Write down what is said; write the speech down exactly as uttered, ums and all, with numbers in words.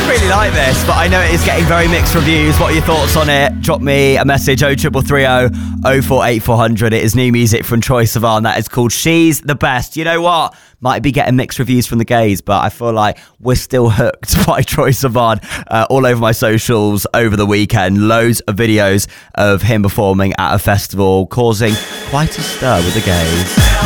I really like this, but I know it is getting very mixed reviews. What are your thoughts on it? Drop me a message, oh triple three oh, oh four eight four hundred. It is new music from Troye Sivan. That is called She's the Best. You know what? Might be getting mixed reviews from the gays, but I feel like we're still hooked by Troye Sivan uh, all over my socials over the weekend. Loads of videos of him performing at a festival, causing quite a stir with the gays.